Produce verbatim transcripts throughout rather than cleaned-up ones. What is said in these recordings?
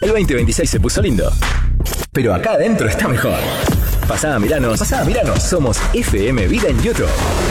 El veinte veintiséis se puso lindo, pero acá adentro está mejor. Pasá a mirarnos, pasá a mirarnos. Somos F M Vida en YouTube.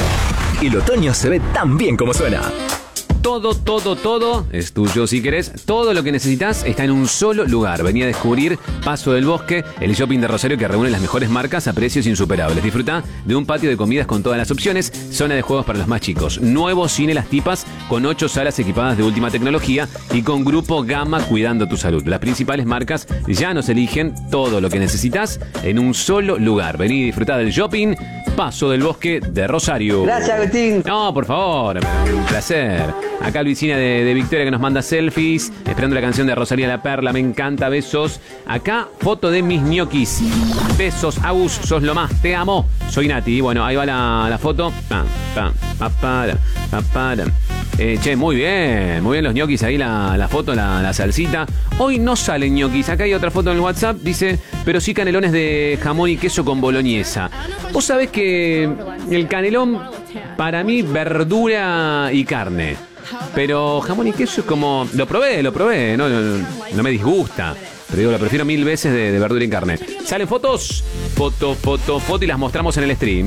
El otoño se ve tan bien como suena. Todo, todo, todo es tuyo si querés. Todo lo que necesitas está en un solo lugar. Vení a descubrir Paso del Bosque, el shopping de Rosario que reúne las mejores marcas a precios insuperables. Disfruta de un patio de comidas con todas las opciones, zona de juegos para los más chicos, nuevo cine Las Tipas con ocho salas equipadas de última tecnología y con Grupo Gama cuidando tu salud. Las principales marcas ya nos eligen. Todo lo que necesitas en un solo lugar. Vení y disfrutar del shopping Paso del Bosque de Rosario. Gracias, Agustín. No, por favor, un placer. Acá Luisina de, de Victoria que nos manda selfies, esperando la canción de Rosalía La Perla, me encanta, besos. Acá, foto de mis ñoquis. Besos, Agus, sos lo más, te amo. Soy Nati, bueno, ahí va la, la foto. Pam, pam, pa, para, pa, para. Eh, che, muy bien, muy bien los ñoquis ahí, la, la foto, la, la salsita. Hoy no salen ñoquis, acá hay otra foto en el WhatsApp, dice, pero sí canelones de jamón y queso con boloñesa. Vos sabés que el canelón, para mí, verdura y carne. Pero jamón y queso es como... Lo probé, lo probé, no, no, no me disgusta. Pero digo, lo prefiero mil veces de, de verdura y carne. ¿Salen fotos? Foto, foto, foto y las mostramos en el stream.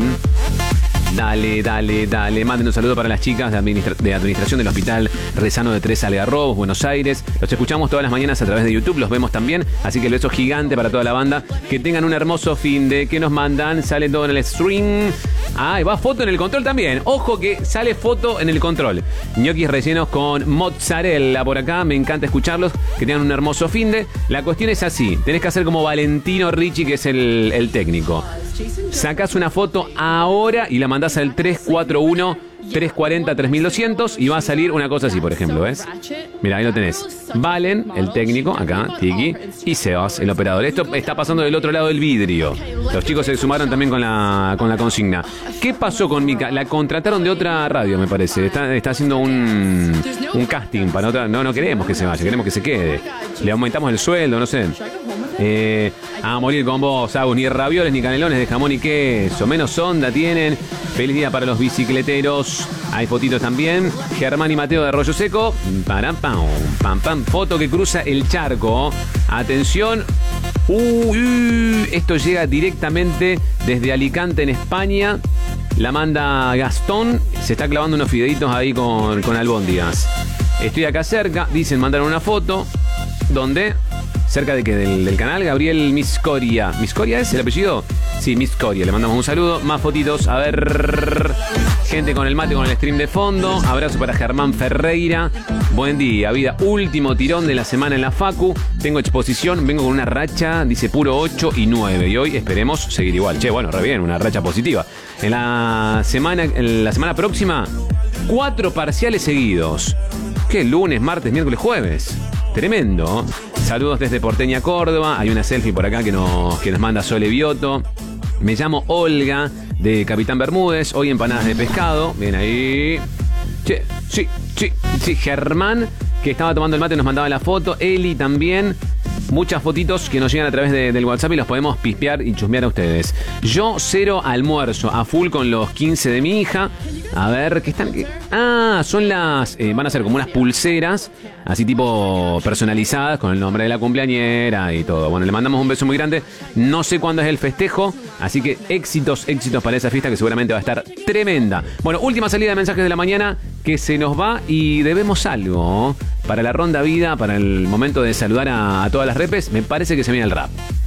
Dale, dale, dale. Manden un saludo para las chicas de, administra- de administración del Hospital Rezano de Tres Algarrobos, Buenos Aires. Los escuchamos todas las mañanas a través de YouTube, los vemos también. Así que el beso gigante para toda la banda. Que tengan un hermoso fin de que nos mandan. Sale todo en el stream. Ah, y va foto en el control también. Ojo que sale foto en el control. Ñoquis rellenos con mozzarella por acá. Me encanta escucharlos. Que tengan un hermoso fin de. La cuestión es así. Tenés que hacer como Valentino Ricci, que es el, el técnico. Sacás una foto ahora y la mandás al tres cuatro uno, tres cuatro cero, tres mil doscientos y va a salir una cosa así, por ejemplo, ¿ves? Mira, ahí lo tenés. Valen, el técnico, acá, Tiki, y Sebas, el operador. Esto está pasando del otro lado del vidrio. Los chicos se sumaron también con la, con la consigna. ¿Qué pasó con Mica? La contrataron de otra radio, me parece. Está, está haciendo un, un casting para otra... No, no queremos que se vaya, queremos que se quede. Le aumentamos el sueldo, no sé. Eh, a morir con vos, Agus. Ni ravioles ni canelones de jamón y queso. Menos onda tienen. Feliz día para los bicicleteros. Hay fotitos también. Germán y Mateo de Arroyo Seco. Param, pam, pam, pam. Foto que cruza el charco. Atención. Uy, esto llega directamente desde Alicante, en España. La manda Gastón. Se está clavando unos fideitos ahí con, con albóndigas. Estoy acá cerca. Dicen, mandaron una foto. ¿Dónde? Cerca de que del, del canal, Gabriel Miscoria. ¿Miscoria es el apellido? Sí, Miscoria. Le mandamos un saludo. Más fotitos. A ver. Gente con el mate, con el stream de fondo. Abrazo para Germán Ferreira. Buen día, vida. Último tirón de la semana en la Facu. Tengo exposición. Vengo con una racha, dice puro ocho y nueve. Y hoy esperemos seguir igual. Che, bueno, re bien, una racha positiva. En la semana, en la semana próxima, cuatro parciales seguidos. ¿Qué? Lunes, martes, miércoles, jueves. Tremendo. Saludos desde Porteña, Córdoba. Hay una selfie por acá que nos, que nos manda Sole Bioto. Me llamo Olga, de Capitán Bermúdez. Hoy empanadas de pescado. Bien ahí. Che, sí, sí, sí. Germán, que estaba tomando el mate, nos mandaba la foto. Eli también. Muchas fotitos que nos llegan a través de, del WhatsApp y los podemos pispear y chusmear a ustedes. Yo cero almuerzo, a full con los quince de mi hija. A ver, ¿qué están? ¿Qué? Ah, son las... Eh, van a ser como unas pulseras, así tipo personalizadas, con el nombre de la cumpleañera y todo. Bueno, le mandamos un beso muy grande. No sé cuándo es el festejo, así que éxitos, éxitos para esa fiesta que seguramente va a estar tremenda. Bueno, última salida de mensajes de la mañana que se nos va y debemos algo para la ronda vida, para el momento de saludar a, a todas las repes. Me parece que se viene el rap.